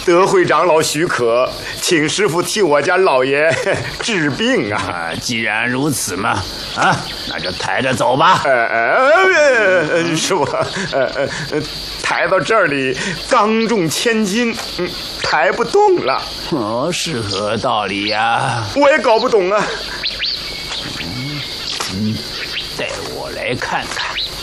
得会长老许可，请师傅替我家老爷治病啊！ 既然如此嘛，那就抬着走吧。 师傅，抬到这里刚重千斤，抬不动了。 是何道理呀？ 我也搞不懂啊。 带我来看看。